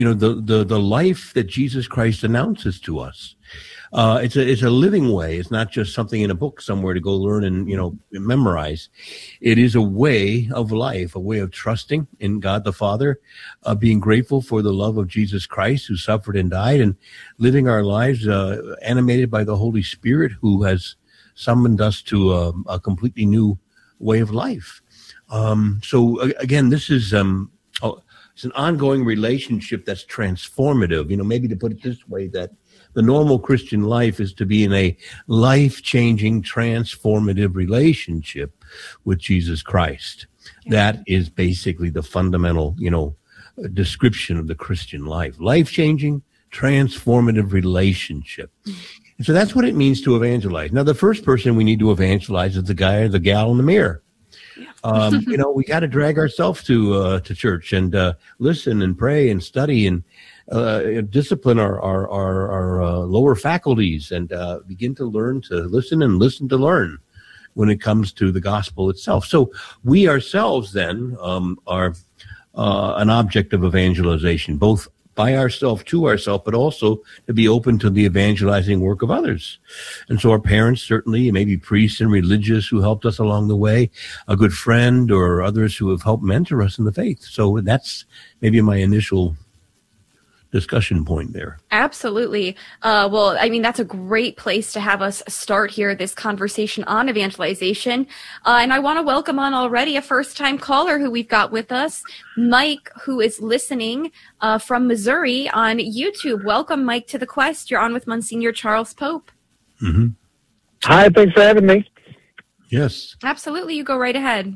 the life that Jesus Christ announces to us. It's a living way. It's not just something in a book somewhere to go learn and, memorize. It is a way of life, a way of trusting in God the Father, being grateful for the love of Jesus Christ who suffered and died, and living our lives animated by the Holy Spirit who has summoned us to a completely new way of life. So again, this is it's an ongoing relationship that's transformative. Maybe to put it this way, that the normal Christian life is to be in a life-changing, transformative relationship with Jesus Christ. Yeah. That is basically the fundamental, description of the Christian life. Life-changing, transformative relationship. And so that's what it means to evangelize. Now, the first person we need to evangelize is the guy or the gal in the mirror. Yeah. We got to drag ourselves to church and listen and pray and study and discipline our lower faculties and begin to learn to listen and listen to learn when it comes to the gospel itself. So we ourselves then are an object of evangelization, both by ourselves, to ourselves, but also to be open to the evangelizing work of others. And so our parents, certainly, maybe priests and religious who helped us along the way, a good friend or others who have helped mentor us in the faith. So that's maybe my initial discussion point there. Absolutely. Well, I mean, that's a great place to have us start here, this conversation on evangelization. And I want to welcome on already a first-time caller who we've got with us, Mike, who is listening from Missouri on YouTube. Welcome, Mike, to The Quest. You're on with Monsignor Charles Pope. Mm-hmm. Hi, thanks for having me. Yes. Absolutely. You go right ahead.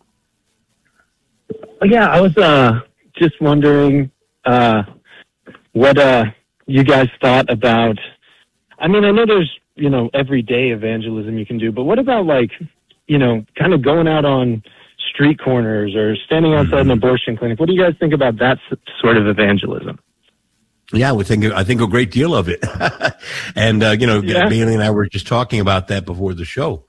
Yeah, I was just wondering what you guys thought about, I mean, I know there's, everyday evangelism you can do, but what about kind of going out on street corners or standing outside an abortion clinic? What do you guys think about that sort of evangelism? Yeah, I think a great deal of it. And, Bailey and I were just talking about that before the show.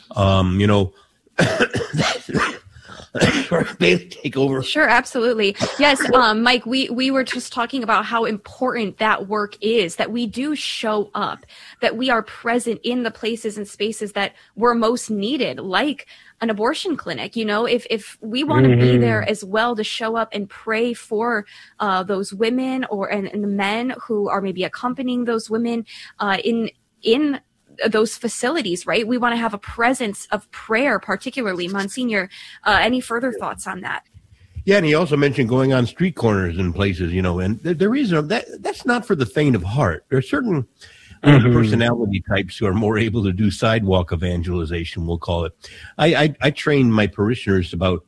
Bailey, take over. Sure, absolutely. Yes, Mike, we were just talking about how important that work is, that we do show up, that we are present in the places and spaces that we're most needed, like an abortion clinic. If we want to be there as well to show up and pray for those women and the men who are maybe accompanying those women in those facilities, right? We want to have a presence of prayer, particularly. Monsignor, any further thoughts on that? Yeah, and he also mentioned going on street corners and places, and there is that's not for the faint of heart. There are certain personality types who are more able to do sidewalk evangelization, we'll call it. I trained my parishioners about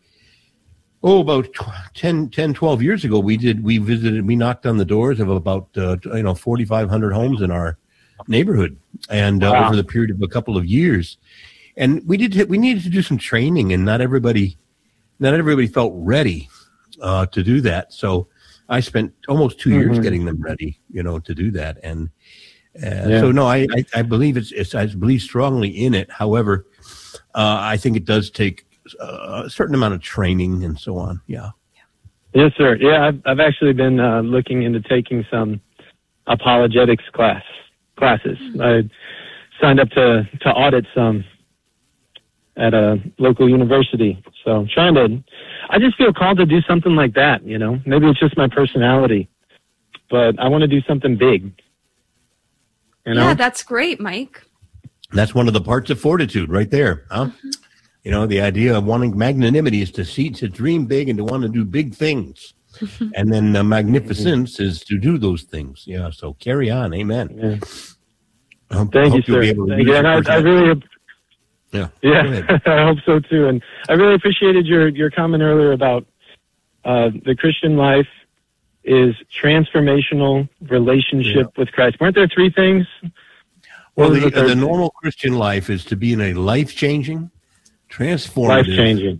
10, 12 years ago. We knocked on the doors of about 4,500 homes in our neighborhood, and over the period of a couple of years, and we needed to do some training, and not everybody felt ready to do that. So I spent almost 2 years getting them ready, to do that. And so no, I believe I believe strongly in it. However, I think it does take a certain amount of training and so on. Yeah. Yes, sir. Yeah, I've actually been looking into taking some apologetics classes. I signed up to audit some at a local university. So I just feel called to do something like that, Maybe it's just my personality, but I want to do something big. Yeah, that's great, Mike. That's one of the parts of fortitude right there, huh? The idea of wanting magnanimity is to dream big and to want to do big things. And then magnificence is to do those things. Yeah, so carry on. Amen. Yeah. Thank you, sir. Thank you. And I really, yeah, I hope so too. And I really appreciated your comment earlier about the Christian life is transformational relationship with Christ. Weren't there three things? Well, the normal Christian life is to be in a life-changing, transformative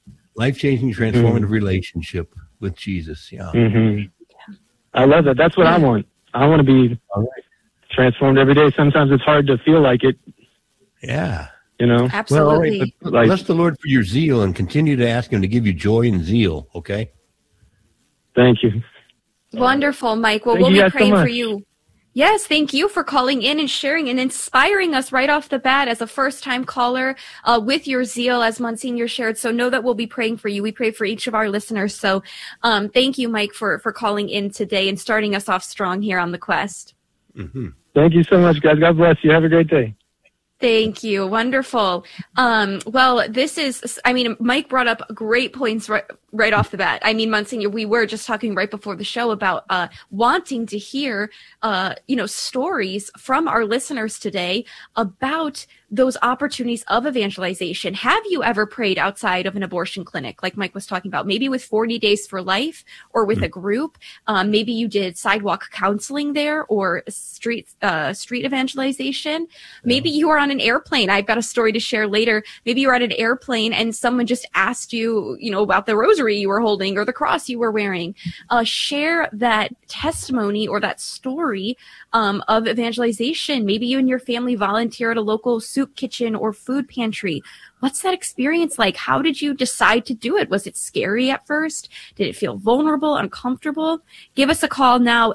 relationship with Jesus. Yeah. I love that. That's what I want. I want to be transformed every day. Sometimes it's hard to feel like it. Yeah. Absolutely. Well, all right, but bless the Lord for your zeal and continue to ask him to give you joy and zeal. Okay. Thank you. Wonderful, Mike. Well, Thank we'll you be guys so praying for much. you. Yes, thank you for calling in and sharing and inspiring us right off the bat as a first-time caller with your zeal, as Monsignor shared. So know that we'll be praying for you. We pray for each of our listeners. So thank you, Mike, for calling in today and starting us off strong here on The Quest. Mm-hmm. Thank you so much, guys. God bless you. Have a great day. Thank you. Wonderful. Well, Mike brought up great points right off the bat. I mean, Monsignor, we were just talking right before the show about wanting to hear, stories from our listeners today about those opportunities of evangelization. Have you ever prayed outside of an abortion clinic, like Mike was talking about, maybe with 40 Days for Life or with a group? Maybe you did sidewalk counseling there or street evangelization. Maybe you were on an airplane. I've got a story to share later. Maybe you were at an airplane and someone just asked you, about the rosary you were holding or the cross you were wearing. Share that testimony or that story of evangelization. Maybe you and your family volunteer at a local soup kitchen or food pantry. What's that experience like? How did you decide to do it? Was it scary at first? Did it feel vulnerable, uncomfortable? Give us a call now,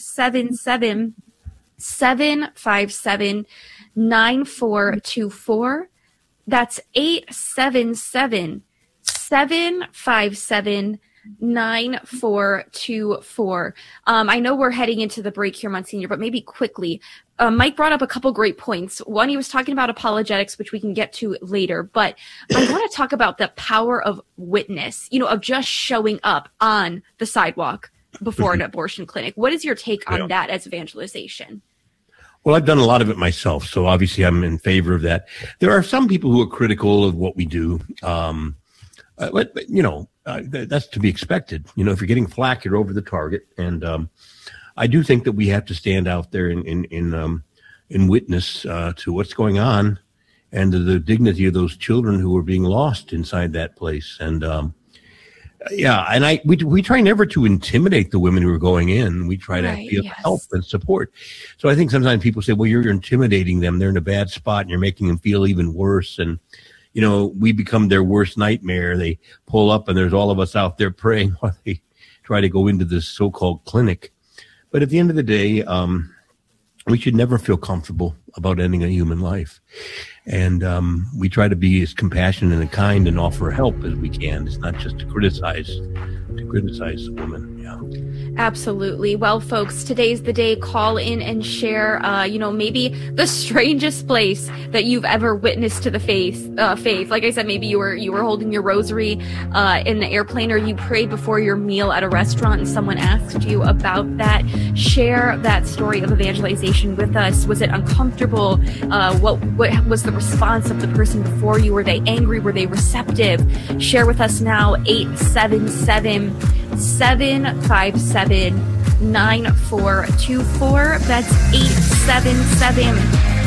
877-757-9424. That's 877-757-9424. I know we're heading into the break here, Monsignor, but maybe quickly. Mike brought up a couple great points. One, he was talking about apologetics, which we can get to later, but I want to talk about the power of witness, of just showing up on the sidewalk before an abortion clinic. What is your take on that as evangelization? Well, I've done a lot of it myself, so obviously I'm in favor of that. There are some people who are critical of what we do, but that's to be expected. If you're getting flack, you're over the target, and I do think that we have to stand out there in witness to what's going on and to the dignity of those children who are being lost inside that place. And we try never to intimidate the women who are going in. We try to give help and support. So I think sometimes people say, well, you're intimidating them. They're in a bad spot and you're making them feel even worse. And, we become their worst nightmare. They pull up and there's all of us out there praying while they try to go into this so-called clinic. But at the end of the day, we should never feel comfortable about ending a human life. And we try to be as compassionate and kind and offer help as we can. It's not just to criticize the woman. Yeah. Absolutely. Well, folks, today's the day. Call in and share, maybe the strangest place that you've ever witnessed to the faith. Like I said, maybe you were holding your rosary in the airplane, or you prayed before your meal at a restaurant and someone asked you about that. Share that story of evangelization with us. Was it uncomfortable? What was the response of the person before you? Were they angry? Were they receptive? Share with us now, 877-757-9424. That's 877